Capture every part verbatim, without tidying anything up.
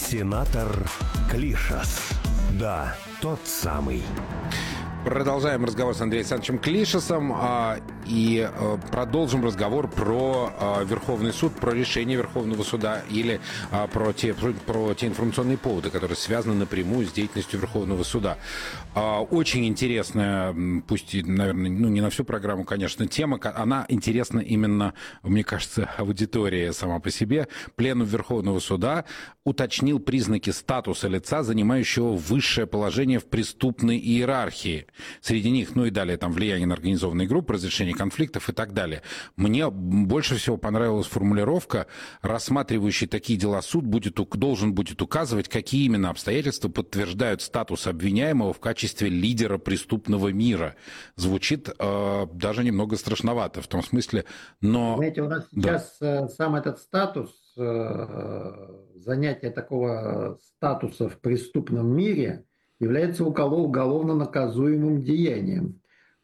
Сенатор Клишас. Да, тот самый. Продолжаем разговор с Андреем Александровичем Клишасом а, и а, продолжим разговор про а, Верховный суд, про решение Верховного суда или а, про, те, про, про те информационные поводы, которые связаны напрямую с деятельностью Верховного суда. А, очень интересная, пусть, и, наверное, ну, не на всю программу, конечно, тема. Она интересна именно, мне кажется, аудитории сама по себе. Пленум Верховного суда уточнил признаки статуса лица, занимающего высшее положение в преступной иерархии. Среди них, ну и далее, там, влияние на организованные группы, разрешение конфликтов и так далее. Мне больше всего понравилась формулировка: рассматривающий такие дела суд будет, должен будет указывать, какие именно обстоятельства подтверждают статус обвиняемого в качестве лидера преступного мира. Звучит э, даже немного страшновато в том смысле, но... Знаете, у нас да. сейчас сам этот статус, занятие такого статуса в преступном мире является уголовно наказуемым деянием.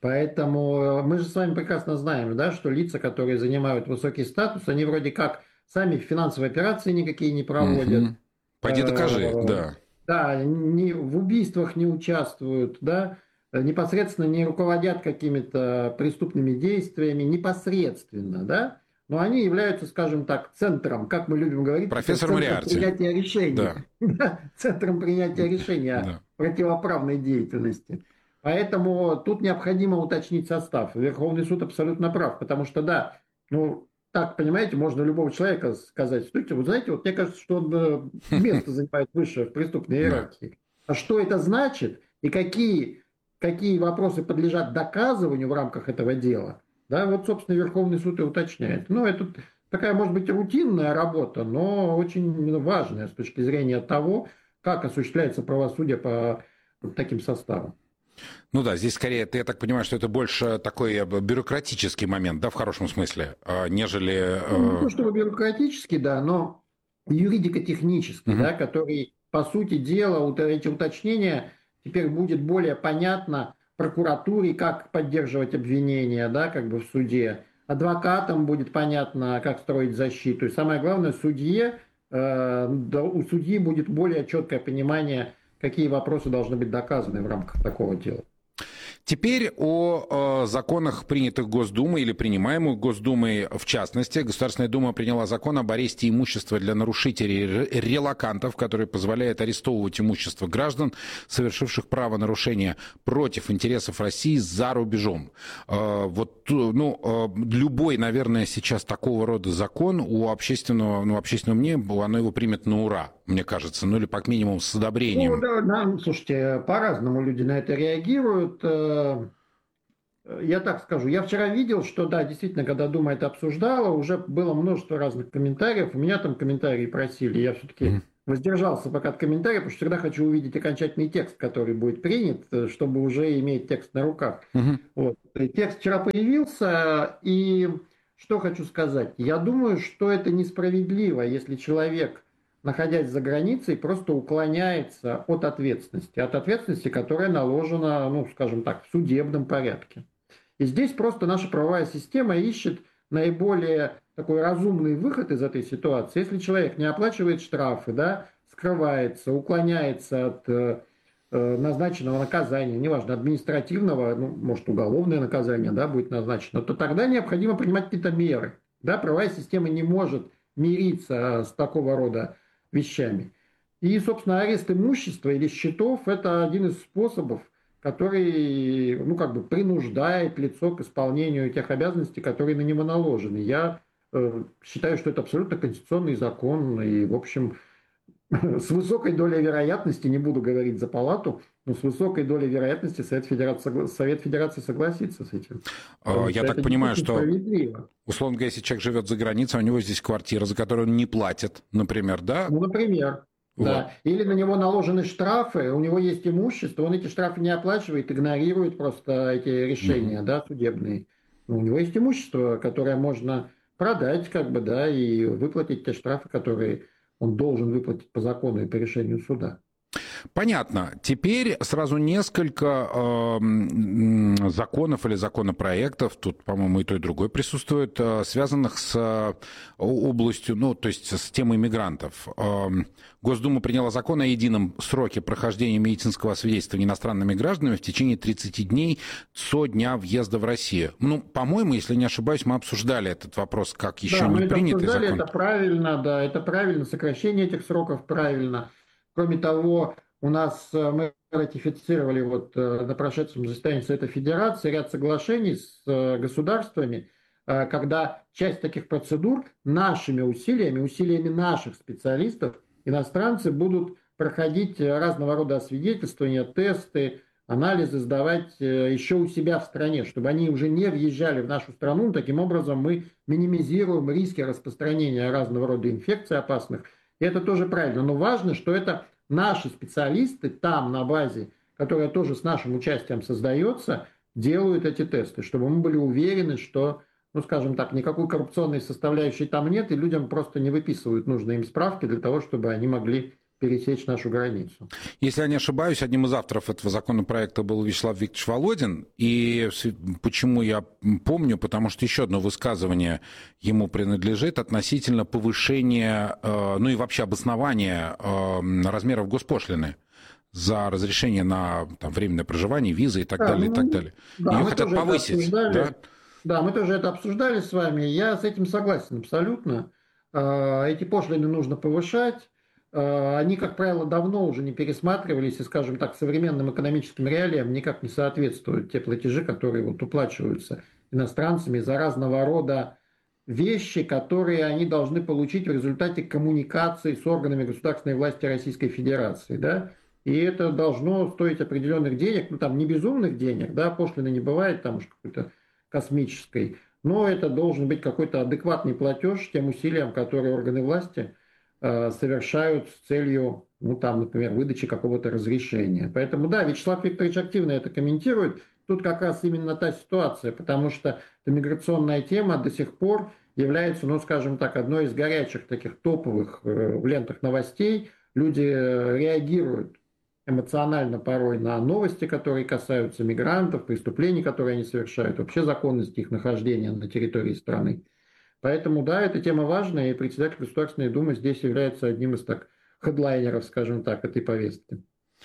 Поэтому мы же с вами прекрасно знаем, да, что лица, которые занимают высокий статус, они вроде как сами финансовые операции никакие не проводят. Угу. Пойди докажи, э, да. Да, ни, в убийствах не участвуют, да, непосредственно не руководят какими-то преступными действиями, непосредственно, да, но они являются, скажем так, центром, как мы любим говорить, профессор центром Мориарти. принятия решений. Да. Центром принятия решения о Да. противоправной деятельности. Поэтому тут необходимо уточнить состав. Верховный суд абсолютно прав, потому что, да, ну, так, понимаете, можно любого человека сказать: слушайте, вы знаете, вот мне кажется, что он место занимает высшее в преступной иерархии. А что это значит и какие, какие вопросы подлежат доказыванию в рамках этого дела, да, вот, собственно, Верховный суд и уточняет. Ну, это такая, может быть, рутинная работа, но очень важная с точки зрения того, как осуществляется правосудие по таким составам. Ну да, здесь скорее, я так понимаю, что это больше такой бюрократический момент, да, в хорошем смысле, нежели... Ну, не то чтобы бюрократический, да, но юридико-технический, uh-huh. да, который, по сути дела, эти уточнения теперь будет более понятно прокуратуре, как поддерживать обвинения, да, как бы в суде. Адвокатам будет понятно, как строить защиту. И самое главное, судье, э, да, у судьи будет более четкое понимание, какие вопросы должны быть доказаны в рамках такого дела. Теперь о, о законах, принятых Госдумой или принимаемых Госдумой в частности. Государственная Дума приняла закон об аресте имущества для нарушителей релокантов, который позволяет арестовывать имущество граждан, совершивших правонарушение против интересов России за рубежом. Вот, ну, любой, наверное, сейчас такого рода закон у общественного, ну, общественного мнения, оно его примет на ура, мне кажется, ну или, как минимум, с одобрением. Ну, да, да, слушайте, по-разному люди на это реагируют. Я так скажу, я вчера видел, что, да, действительно, когда Дума это обсуждала, уже было множество разных комментариев. У меня там комментарии просили, я все-таки mm-hmm. воздержался пока от комментариев, потому что всегда хочу увидеть окончательный текст, который будет принят, чтобы уже иметь текст на руках. Mm-hmm. Вот. И текст вчера появился, и что хочу сказать. Я думаю, что это несправедливо, если человек, находясь за границей, просто уклоняется от ответственности. От ответственности, которая наложена, ну, скажем так, в судебном порядке. И здесь просто наша правовая система ищет наиболее такой разумный выход из этой ситуации. Если человек не оплачивает штрафы, да, скрывается, уклоняется от э, назначенного наказания, неважно, административного, ну, может, уголовное наказание, да, будет назначено, то тогда необходимо принимать какие-то меры. Да, правовая система не может мириться с такого рода вещами. И, собственно, арест имущества или счетов – это один из способов, который, ну, как бы принуждает лицо к исполнению тех обязанностей, которые на него наложены. Я э, считаю, что это абсолютно конституционный закон, и, в общем, с высокой долей вероятности, не буду говорить за палату, но с высокой долей вероятности Совет Федерации, Совет Федерации согласится с этим. Потому Я так понимаю, что, условно говоря, если человек живет за границей, у него здесь квартира, за которую он не платит, например, да? Ну, например. Вот. Да. Или на него наложены штрафы, у него есть имущество, он эти штрафы не оплачивает, игнорирует просто эти решения, mm-hmm. да, судебные. Но у него есть имущество, которое можно продать, как бы, да, и выплатить те штрафы, которые он должен выплатить по закону и по решению суда. Понятно. Теперь сразу несколько э, законов или законопроектов, тут, по-моему, и то, и другое присутствует, э, связанных с э, областью, ну, то есть с темой мигрантов. Э, Госдума приняла закон о едином сроке прохождения медицинского освидетельствования иностранными гражданами в течение тридцати дней со дня въезда в Россию. Ну, по-моему, если не ошибаюсь, мы обсуждали этот вопрос, как еще Да, не мы это принятый обсуждали, закон. это правильно, да, это правильно, сокращение этих сроков правильно. Кроме того, у нас э, мы ратифицировали вот э, на прошедшем заседании Совета Федерации ряд соглашений с э, государствами, э, когда часть таких процедур нашими усилиями, усилиями наших специалистов, иностранцы будут проходить э, разного рода освидетельствования, тесты, анализы сдавать э, еще у себя в стране, чтобы они уже не въезжали в нашу страну. Таким образом мы минимизируем риски распространения разного рода инфекций опасных. И это тоже правильно. Но важно, что это наши специалисты там на базе, которая тоже с нашим участием создается, делают эти тесты, чтобы мы были уверены, что, ну скажем так, никакой коррупционной составляющей там нет, и людям просто не выписывают нужные им справки для того, чтобы они могли пересечь нашу границу. Если я не ошибаюсь, одним из авторов этого законопроекта был Вячеслав Викторович Володин. И почему я помню? Потому что еще одно высказывание ему принадлежит относительно повышения, ну и вообще обоснования размеров госпошлины за разрешение на там, временное проживание, визы и так да, далее, ну, и так далее. Да, ее хотят повысить. Да? да, мы тоже это обсуждали с вами. Я с этим согласен абсолютно. Эти пошлины нужно повышать. Они, как правило, давно уже не пересматривались и, скажем так, современным экономическим реалиям никак не соответствуют те платежи, которые вот уплачиваются иностранцами за разного рода вещи, которые они должны получить в результате коммуникации с органами государственной власти Российской Федерации, да, и это должно стоить определенных денег, ну там не безумных денег, да, пошлины не бывает там уж какой-то космической, но это должен быть какой-то адекватный платеж тем усилиям, которые органы власти совершают с целью, ну, там, например, выдачи какого-то разрешения. Поэтому, да, Вячеслав Викторович активно это комментирует. Тут как раз именно та ситуация, потому что эта миграционная тема до сих пор является, ну, скажем так, одной из горячих таких топовых в лентах новостей. Люди реагируют эмоционально порой на новости, которые касаются мигрантов, преступлений, которые они совершают, вообще законности их нахождения на территории страны. Поэтому, да, эта тема важная, и председатель Государственной Думы здесь является одним из так хедлайнеров, скажем так, этой повестки.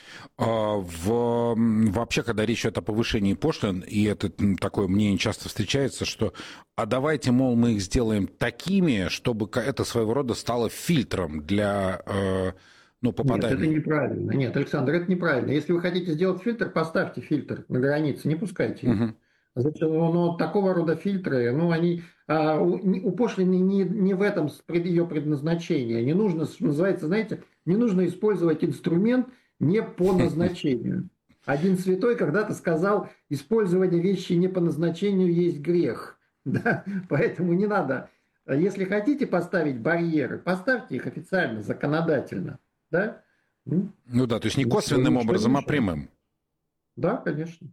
В, вообще, когда речь идет о повышении пошлин, и это такое мнение часто встречается, что а давайте, мол, мы их сделаем такими, чтобы это своего рода стало фильтром для ну, попадания. Нет, это неправильно. Нет, Александр, это неправильно. Если вы хотите сделать фильтр, поставьте фильтр на границе, не пускайте их. Угу. Зачем? Но такого рода фильтры, ну, они а, у, у пошлины не, не в этом ее предназначение. Не нужно, что называется, знаете, не нужно использовать инструмент не по назначению. Один святой когда-то сказал, использование вещи не по назначению есть грех. Да? Поэтому не надо. Если хотите поставить барьеры, поставьте их официально, законодательно. Да? Ну да, то есть не косвенным образом, а прямым. Да, конечно.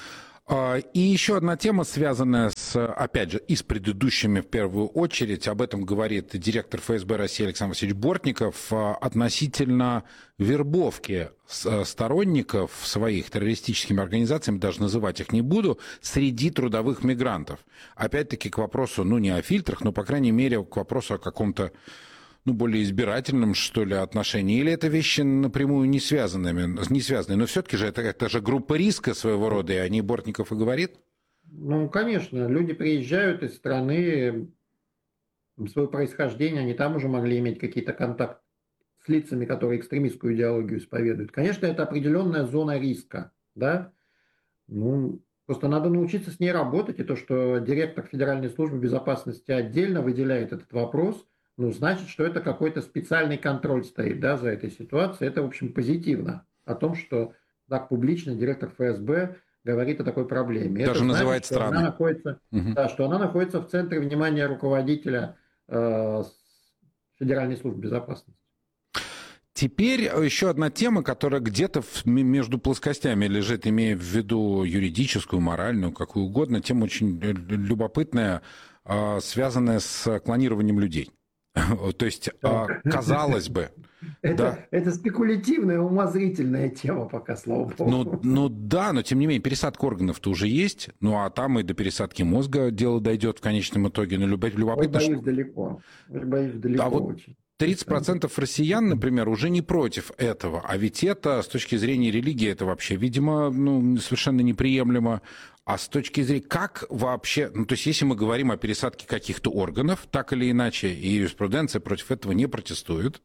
И еще одна тема, связанная с, опять же, и с предыдущими в первую очередь, об этом говорит директор эф эс бэ России Александр Васильевич Бортников, относительно вербовки сторонников своих террористическими организациями, даже называть их не буду, среди трудовых мигрантов. Опять-таки к вопросу, ну не о фильтрах, но, по крайней мере, к вопросу о каком-то ну, более избирательном, что ли, отношении, или это вещи напрямую не связанными, не связанные, но все-таки же это, это же группа риска своего рода, и о ней Бортников и говорит? Ну, конечно, люди приезжают из страны, свое происхождение, они там уже могли иметь какие-то контакты с лицами, которые экстремистскую идеологию исповедуют. Конечно, это определенная зона риска, да, ну, просто надо научиться с ней работать, и то, что директор Федеральной службы безопасности отдельно выделяет этот вопрос, ну, значит, что это какой-то специальный контроль стоит, да, за этой ситуацией. Это, в общем, позитивно о том, что так публично директор эф эс бэ говорит о такой проблеме. Даже это называет значит, страны. Что она находится, угу. да, что она находится в центре внимания руководителя э, Федеральной службы безопасности. Теперь еще одна тема, которая где-то между плоскостями лежит, имея в виду юридическую, моральную, какую угодно. Тема очень любопытная, связанная с клонированием людей. То есть, казалось бы, Да. Это, это спекулятивная, умозрительная тема пока, слава Ну, богу. ну да, но тем не менее, пересадка органов-то уже есть, ну а там и до пересадки мозга дело дойдет в конечном итоге. Но Ой, любопытно, боюсь что... далеко. Ой, боюсь А далеко вот очень, тридцать Александр. процентов россиян, например, уже не против этого. А ведь это, с точки зрения религии, это вообще, видимо, ну, совершенно неприемлемо. А с точки зрения, как вообще... Ну, то есть, если мы говорим о пересадке каких-то органов, так или иначе, и юриспруденция против этого не протестует,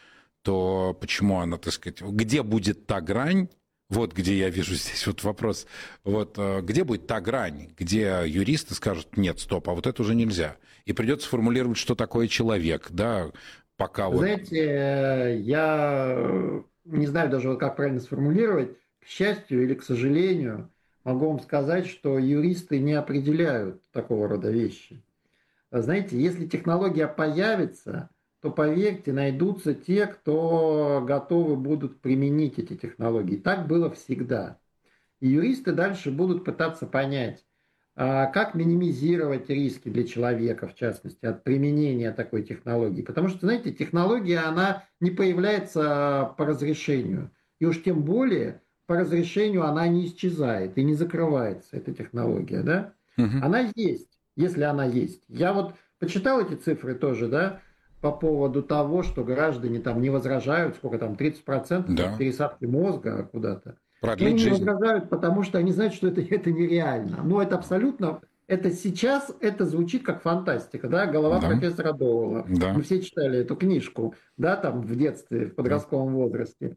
то почему она, так сказать... Где будет та грань? Вот где я вижу здесь вот вопрос. Вот э, где будет та грань, где юристы скажут, нет, стоп, а вот это уже нельзя. И придется формулировать, что такое человек, да, пока Вы вот... знаете, э, я э, не знаю даже, вот как правильно сформулировать. К счастью или к сожалению, могу вам сказать, что юристы не определяют такого рода вещи. А знаете, если технология появится, то, поверьте, найдутся те, кто готовы будут применить эти технологии. Так было всегда. И юристы дальше будут пытаться понять, а как минимизировать риски для человека, в частности, от применения такой технологии. Потому что, знаете, технология, она не появляется по разрешению. И уж тем более по разрешению она не исчезает и не закрывается, эта технология. Да? Мгм. Она есть, если она есть. Я вот почитал эти цифры тоже, да, по поводу того, что граждане там не возражают, сколько там, тридцать процентов от Да, пересадки мозга куда-то. Но продлить они не жизнь. возражают, потому что они знают, что это, это нереально. Но это абсолютно, это сейчас, это звучит как фантастика, да, голова Да, профессора Доуэлла. да, Мы все читали эту книжку, да, там в детстве, в да. подростковом возрасте.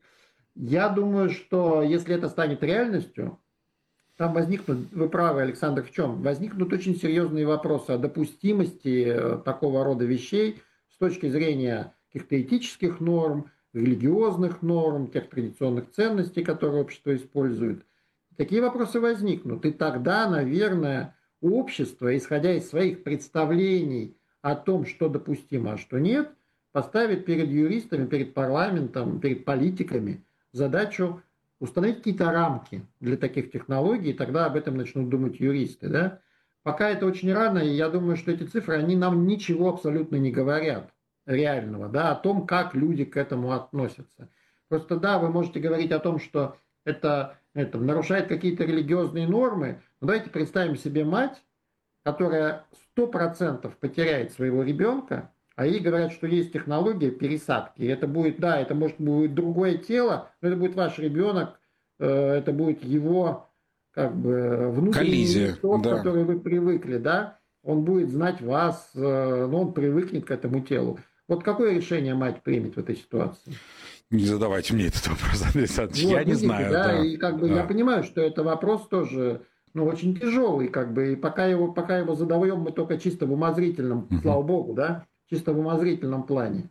Я думаю, что если это станет реальностью, там возникнут, вы правы, Александр, в чем? Возникнут очень серьезные вопросы о допустимости э, такого рода вещей с точки зрения каких-то этических норм, религиозных норм, тех традиционных ценностей, которые общество использует. Такие вопросы возникнут. И тогда, наверное, общество, исходя из своих представлений о том, что допустимо, а что нет, поставит перед юристами, перед парламентом, перед политиками задачу установить какие-то рамки для таких технологий, и тогда об этом начнут думать юристы. Да? Пока это очень рано, и я думаю, что эти цифры, они нам ничего абсолютно не говорят реального, да, о том, как люди к этому относятся. Просто да, вы можете говорить о том, что это, это нарушает какие-то религиозные нормы, но давайте представим себе мать, которая сто процентов потеряет своего ребенка, а ей говорят, что есть технология пересадки. И это будет, да, это может быть другое тело, но это будет ваш ребенок, э, это будет его как бы внутренний Коллизия, мирок, к да. который вы привыкли, да, он будет знать вас, э, но он привыкнет к этому телу. Вот какое решение мать примет в этой ситуации? Не задавайте мне этот вопрос, Андрей Александрович, Вот, я не видите, знаю, да, да. и как бы я Да. понимаю, что это вопрос тоже, ну, очень тяжелый, как бы, и пока его, пока его задаем мы только чисто в умозрительном, Мгм. слава богу, да, чисто в умозрительном плане.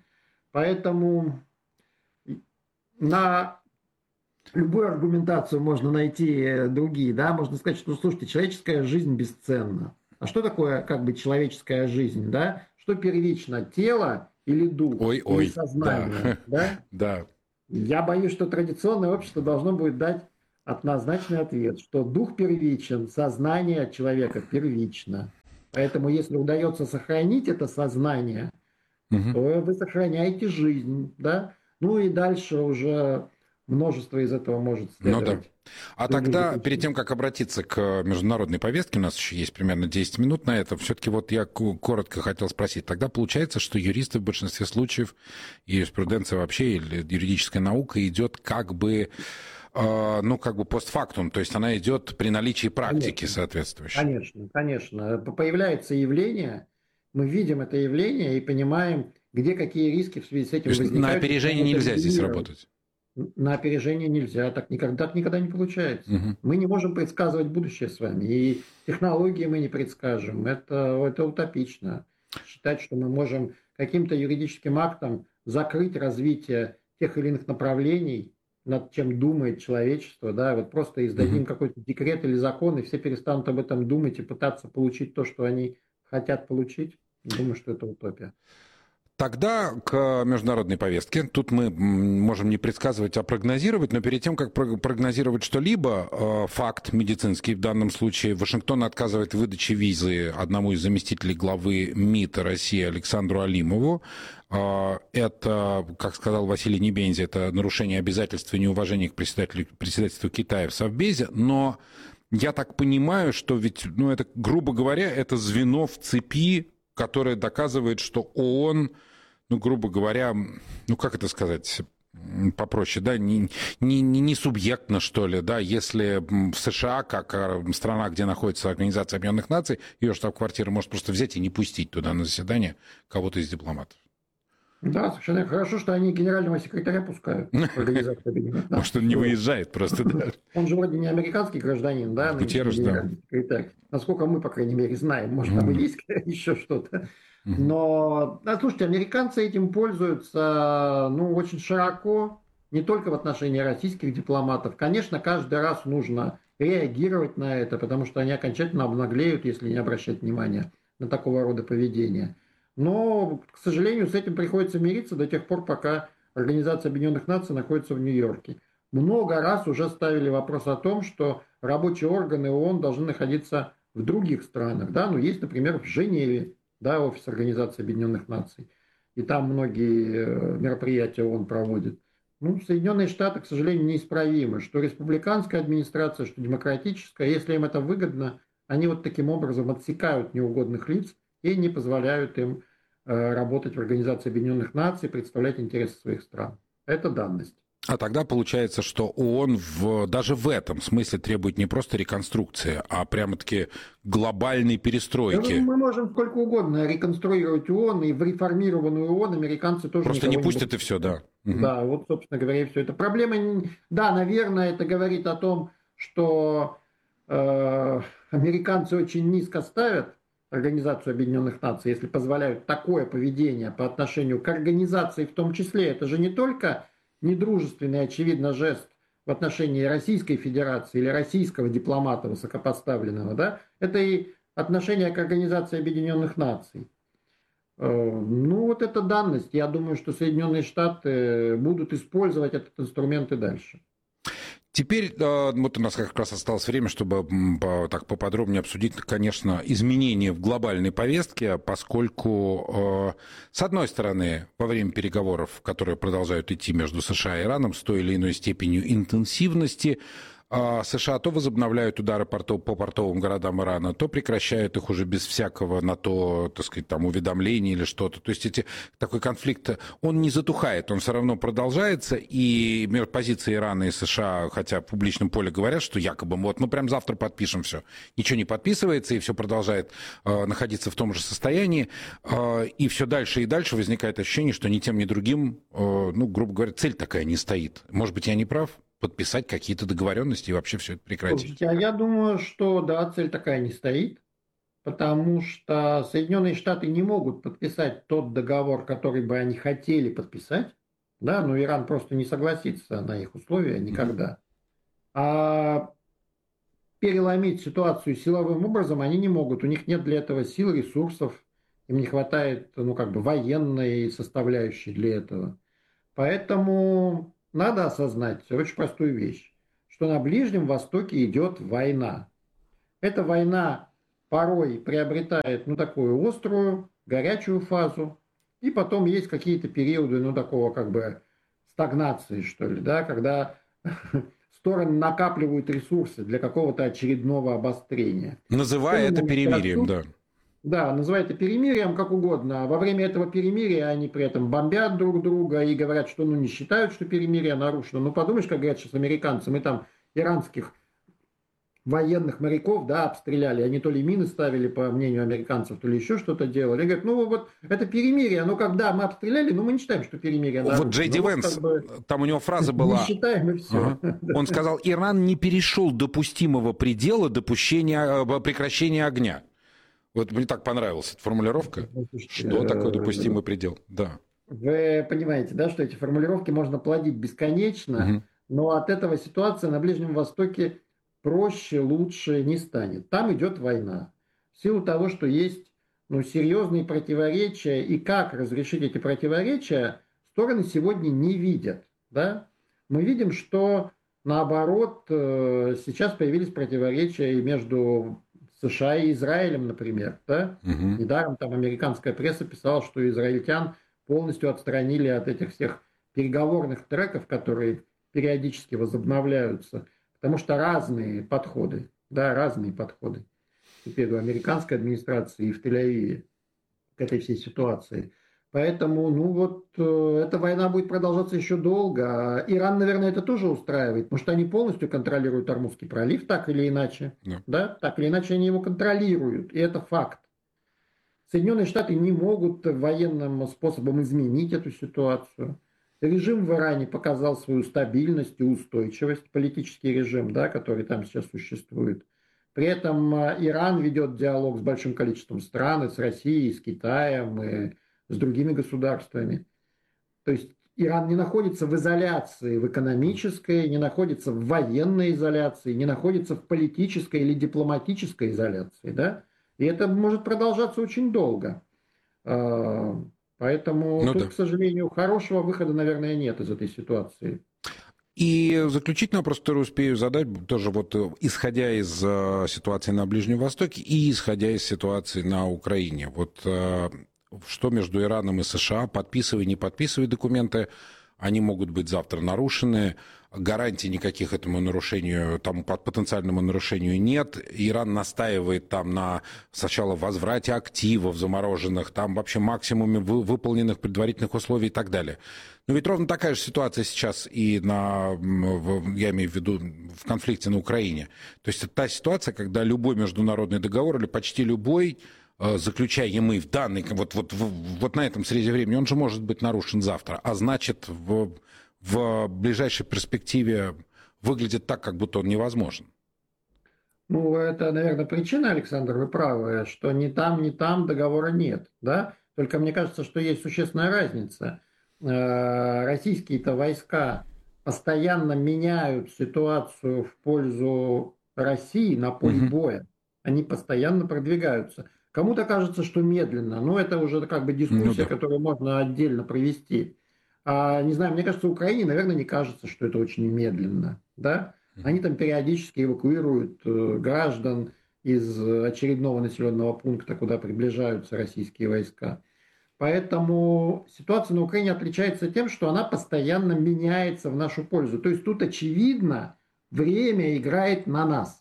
Поэтому на любую аргументацию можно найти э, другие, да, можно сказать, что, слушайте, человеческая жизнь бесценна. А что такое, как бы, человеческая жизнь, да? Что первично, тело или дух, Ой, или ой, сознание, да, да? да. Я боюсь, что традиционное общество должно будет дать однозначный ответ, что дух первичен, сознание человека первично. Поэтому, если удается сохранить это сознание, Мгм. то вы сохраняете жизнь, да? Ну и дальше уже множество из этого может Ну да. следовать. А Других тогда, заключений. перед тем, как обратиться к международной повестке, у нас еще есть примерно десять минут на это, все-таки вот я ку- коротко хотел спросить. Тогда получается, что юристы в большинстве случаев, и юриспруденция вообще, или юридическая наука идет как бы, э, ну, как бы постфактум, то есть она идет при наличии практики Конечно, соответствующей. конечно, конечно. Появляется явление, мы видим это явление и понимаем, где какие риски в связи с То этим есть на возникают. и опережение как это нельзя здесь минимировать. работать. На опережение нельзя, так никогда, так никогда не получается. Мгм. Мы не можем предсказывать будущее с вами, и технологии мы не предскажем. Это, это утопично. Считать, что мы можем каким-то юридическим актом закрыть развитие тех или иных направлений, над чем думает человечество, да, вот просто издадим Мгм. какой-то декрет или закон, и все перестанут об этом думать и пытаться получить то, что они хотят получить. Думаю, что это утопия. Тогда к международной повестке. Тут мы можем не предсказывать, а прогнозировать, но перед тем, как прогнозировать что-либо, факт медицинский в данном случае, Вашингтон отказывает в выдаче визы одному из заместителей главы МИД России Александру Алимову. Это, как сказал Василий Небензи, это нарушение обязательств и неуважение к председателю, председательству Китая в Совбезе, но я так понимаю, что ведь, ну, это, грубо говоря, это звено в цепи, которое доказывает, что ООН, ну, грубо говоря, ну, как это сказать, попроще, да, не, не, не субъектно, что ли, да, если в США, как страна, где находится Организация Объединенных Наций, ее штаб-квартира может просто взять и не пустить туда на заседание кого-то из дипломатов. Да, совершенно хорошо, что они генерального секретаря пускают. Может, он не выезжает просто, да. Он же вроде не американский гражданин, да, Гутерреш, да. Секретарь. Насколько мы, по крайней мере, знаем. Может, там и есть еще что-то. Но, да, слушайте, американцы этим пользуются, ну, очень широко, не только в отношении российских дипломатов. Конечно, каждый раз нужно реагировать на это, потому что они окончательно обнаглеют, если не обращать внимания на такого рода поведение. Но, к сожалению, с этим приходится мириться до тех пор, пока Организация Объединенных Наций находится в Нью-Йорке. Много раз уже ставили вопрос о том, что рабочие органы ООН должны находиться в других странах. Да? Ну, есть, например, в Женеве, да, офис Организации Объединенных Наций. И там многие мероприятия ООН проводят. Ну, Соединенные Штаты, к сожалению, неисправимы. Что республиканская администрация, что демократическая. Если им это выгодно, они вот таким образом отсекают неугодных лиц и не позволяют им э, работать в Организации Объединенных Наций, представлять интересы своих стран. Это данность. А тогда получается, что ООН в, даже в этом смысле требует не просто реконструкции, а прямо-таки глобальной перестройки. Да, мы можем сколько угодно реконструировать ООН, и в реформированную ООН американцы тоже просто не пустят, не и все, да. Да, угу. Вот, собственно говоря, и все. Это проблема, да, наверное, это говорит о том, что э, американцы очень низко ставят Организацию Объединенных Наций, если позволяют такое поведение по отношению к организации в том числе. Это же не только недружественный, очевидно, жест в отношении Российской Федерации или российского дипломата высокопоставленного, да, это и отношение к Организации Объединенных Наций. Ну, вот это данность. Я думаю, что Соединенные Штаты будут использовать этот инструмент и дальше. Теперь вот у нас как раз осталось время, чтобы так поподробнее обсудить, конечно, изменения в глобальной повестке, поскольку, с одной стороны, во время переговоров, которые продолжают идти между США и Ираном с той или иной степенью интенсивности, США то возобновляют удары по портовым городам Ирана, то прекращают их уже без всякого на то, так сказать, там, уведомления или что-то. То есть эти, такой конфликт, он не затухает, он все равно продолжается, и позиции Ирана и США, хотя в публичном поле говорят, что якобы вот мы прям завтра подпишем все, ничего не подписывается, и все продолжает э, находиться в том же состоянии, э, и все дальше и дальше возникает ощущение, что ни тем, ни другим, э, ну, грубо говоря, цель такая не стоит. Может быть, я не прав? Подписать какие-то договоренности и вообще все это прекратить? Слушайте, а я думаю, что да, цель такая не стоит, потому что Соединенные Штаты не могут подписать тот договор, который бы они хотели подписать, да, но Иран просто не согласится на их условия никогда. Mm-hmm. А переломить ситуацию силовым образом они не могут, у них нет для этого сил, ресурсов, им не хватает, ну, как бы военной составляющей для этого. Поэтому надо осознать очень простую вещь, что на Ближнем Востоке идет война. Эта война порой приобретает, ну, такую острую, горячую фазу, и потом есть какие-то периоды, ну, такого как бы стагнации, что ли, да, когда стороны накапливают ресурсы для какого-то очередного обострения. Называя это перемирием, да. Да, называй это перемирием, как угодно. Во время этого перемирия они при этом бомбят друг друга и говорят, что ну, не считают, что перемирие нарушено. Ну, подумаешь, как говорят сейчас американцы, мы там иранских военных моряков, да, обстреляли. Они то ли мины ставили, по мнению американцев, то ли еще что-то делали. И говорят, ну, вот это перемирие. Ну, когда мы обстреляли, ну, мы не считаем, что перемирие нарушено. Вот Джей Ди ну, Вэнс, как бы, там у него фраза была... Не считаем, и все. Ага. Он сказал, Иран не перешел допустимого предела допущения, прекращения огня. Вот мне так понравилась эта формулировка. Что такое допустимый предел? Да. Вы понимаете, да, что эти формулировки можно плодить бесконечно, угу. но от этого ситуация на Ближнем Востоке проще, лучше не станет. Там идет война. В силу того, что есть ну, серьезные противоречия и как разрешить эти противоречия, стороны сегодня не видят. Да? Мы видим, что наоборот сейчас появились противоречия и между США и Израилем, например. Да? Угу. Недаром там американская пресса писала, что израильтян полностью отстранили от этих всех переговорных треков, которые периодически возобновляются, потому что разные подходы, да, разные подходы теперь у американской администрации и в Тель-Авиве к этой всей ситуации. Поэтому, ну вот, э, эта война будет продолжаться еще долго. Иран, наверное, это тоже устраивает, потому что они полностью контролируют Ормузский пролив, так или иначе. Yeah. Да? Так или иначе они его контролируют, и это факт. Соединенные Штаты не могут военным способом изменить эту ситуацию. Режим в Иране показал свою стабильность и устойчивость, политический режим, да, который там сейчас существует. При этом Иран ведет диалог с большим количеством стран, и с Россией, и с Китаем, и с другими государствами. То есть Иран не находится в изоляции, в экономической, не находится в военной изоляции, не находится в политической или дипломатической изоляции. Да? И это может продолжаться очень долго. Поэтому ну, тут, да. к сожалению, хорошего выхода, наверное, нет из этой ситуации. И заключительный вопрос, который успею задать, тоже вот исходя из ситуации на Ближнем Востоке и исходя из ситуации на Украине. Вот что между Ираном и США, подписывая, не подписывая документы, они могут быть завтра нарушены. Гарантий никаких этому нарушению, тому потенциальному нарушению нет. Иран настаивает там на сначала возврате активов замороженных, там вообще максимуме выполненных предварительных условий и так далее. Но ведь ровно такая же ситуация сейчас и на, я имею в виду, в конфликте на Украине. То есть это та ситуация, когда любой международный договор или почти любой, заключаемый в данный, вот, вот, вот на этом срезе времени, он же может быть нарушен завтра. А значит, в, в ближайшей перспективе выглядит так, как будто он невозможен. Ну, это, наверное, причина, Александр, вы правы, что ни там, ни там договора нет. Да? Только мне кажется, что есть существенная разница. Российские-то войска постоянно меняют ситуацию в пользу России на поле угу. боя. Они постоянно продвигаются. Кому-то кажется, что медленно, но это уже как бы дискуссия, ну, да. которую можно отдельно провести. А, не знаю, мне кажется, Украине, наверное, не кажется, что это очень медленно. Да? Они там периодически эвакуируют э, граждан из очередного населенного пункта, куда приближаются российские войска. Поэтому ситуация на Украине отличается тем, что она постоянно меняется в нашу пользу. То есть тут, очевидно, время играет на нас.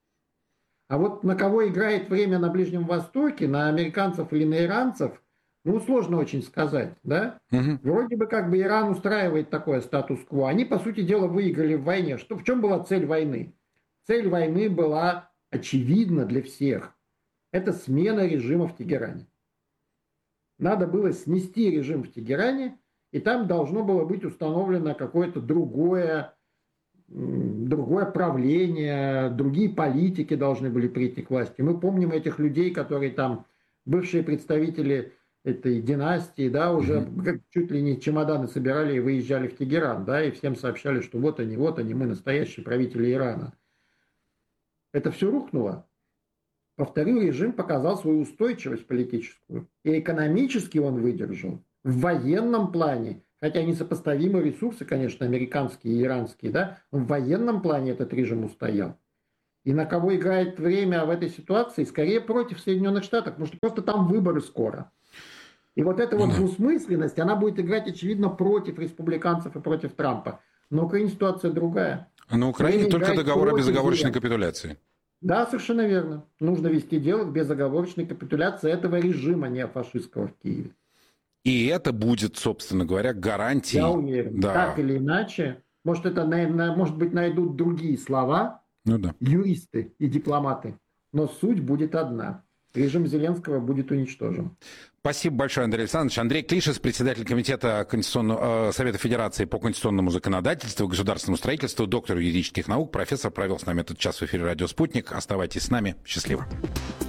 А вот на кого играет время на Ближнем Востоке, на американцев или на иранцев, ну, сложно очень сказать, да? Угу. Вроде бы как бы Иран устраивает такое статус-кво. Они, по сути дела, выиграли в войне. Что, в чем была цель войны? Цель войны была очевидна для всех. Это смена режима в Тегеране. Надо было снести режим в Тегеране, и там должно было быть установлено какое-то другое, другое правление, другие политики должны были прийти к власти. Мы помним этих людей, которые там, бывшие представители этой династии, да, уже mm-hmm. чуть ли не чемоданы собирали и выезжали в Тегеран, да, и всем сообщали, что вот они, вот они, мы настоящие правители Ирана. Это все рухнуло. Повторю, режим показал свою устойчивость политическую. И экономически он выдержал. В военном плане, хотя несопоставимы ресурсы, конечно, американские и иранские, да, в военном плане этот режим устоял. И на кого играет время в этой ситуации? Скорее против Соединенных Штатов, потому что просто там выборы скоро. И вот эта вот двусмысленность, она будет играть, очевидно, против республиканцев и против Трампа. На Украине ситуация другая. А на Украине только договор о безоговорочной капитуляции. Да, совершенно верно. Нужно вести дело к безоговорочной капитуляции этого режима неофашистского в Киеве. И это будет, собственно говоря, гарантией. Я уверен. Да. Так или иначе, может, это, может быть, найдут другие слова, ну, да. юристы и дипломаты, но суть будет одна. Режим Зеленского будет уничтожен. Спасибо большое, Андрей Александрович. Андрей Клишес, председатель комитета Конституционного, э, Совета Федерации по конституционному законодательству и государственному строительству, доктор юридических наук, профессор, провел с нами этот час в эфире «Радио Спутник». Оставайтесь с нами. Счастливо.